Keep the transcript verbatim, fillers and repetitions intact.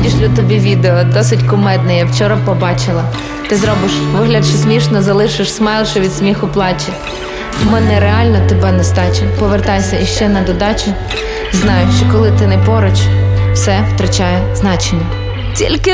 надішлю тобі відео, досить кумедне, я вчора побачила. Ти зробиш вигляд, що смішно, залишиш смайл, що від сміху плаче. В мене реально тебе нестача, повертайся іще на додачу. Знаю, що коли ти не поруч, все втрачає значення. Тільки